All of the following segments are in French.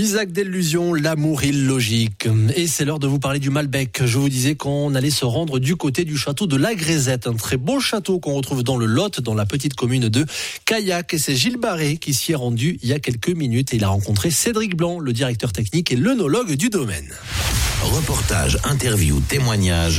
Isaac Delusion, l'amour illogique. Et c'est l'heure de vous parler du Malbec. Je vous disais qu'on allait se rendre du côté du château de la Grézette, un très beau château qu'on retrouve dans le Lot, dans la petite commune de Caillac. Et c'est Gilles Barré qui s'y est rendu il y a quelques minutes et il a rencontré Cédric Blanc, le directeur technique et l'œnologue du domaine. Reportage, interview, témoignage,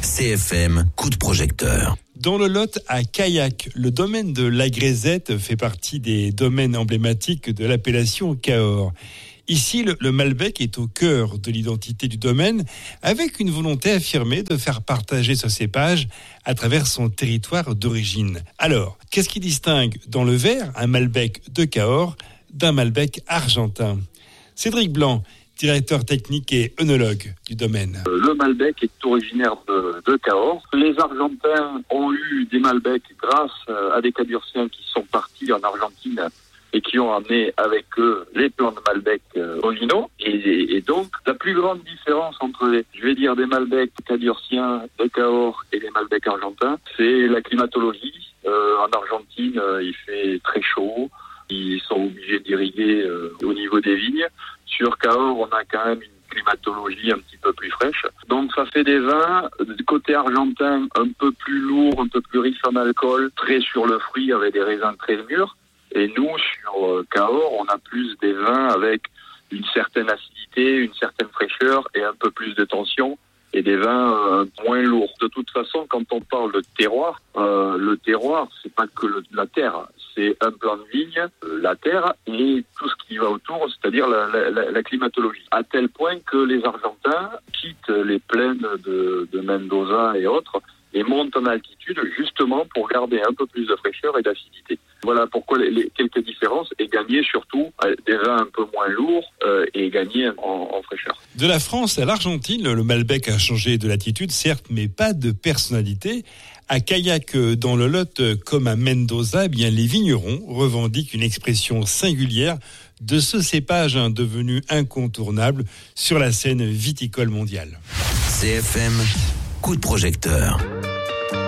CFM, coup de projecteur. Dans le Lot, à Caillac, le domaine de la Grézette fait partie des domaines emblématiques de l'appellation Cahors. Ici, le Malbec est au cœur de l'identité du domaine, avec une volonté affirmée de faire partager ce cépage à travers son territoire d'origine. Alors, qu'est-ce qui distingue dans le verre un Malbec de Cahors d'un Malbec argentin ? Cédric Blanc, directeur technique et œnologue du domaine. Le Malbec est originaire de Cahors. Les Argentins ont eu des Malbecs grâce à des Cadurciens qui sont partis en Argentine et qui ont amené avec eux les plants de Malbec originaux. Et donc, la plus grande différence entre des Malbecs Cadurciens de Cahors et les Malbecs argentins, c'est la climatologie. En Argentine, il fait très chaud. Ils sont obligés d'irriguer au niveau des vignes. Sur Cahors, on a quand même une climatologie un petit peu plus fraîche. Donc ça fait des vins, côté argentin, un peu plus lourd, un peu plus riche en alcool, très sur le fruit avec des raisins très mûrs. Et nous, sur Cahors, on a plus des vins avec une certaine acidité, une certaine fraîcheur et un peu plus de tension. Et des vins moins lourds. De toute façon, quand on parle de terroir, le terroir, c'est pas que la terre, c'est un plan de vigne, la terre et tout ce qui va autour, c'est-à-dire la climatologie. À tel point que les Argentins quittent les plaines de Mendoza et autres et montent en altitude justement pour garder un peu plus de fraîcheur et d'acidité. Voilà pourquoi les quelques différences et gagner surtout des vins un peu moins lourds et gagner en fraîcheur. De la France à l'Argentine, le Malbec a changé de latitude, certes, mais pas de personnalité. À Caillac, dans le Lot, comme à Mendoza, bien les vignerons revendiquent une expression singulière de ce cépage devenu incontournable sur la scène viticole mondiale. CFM, coup de projecteur.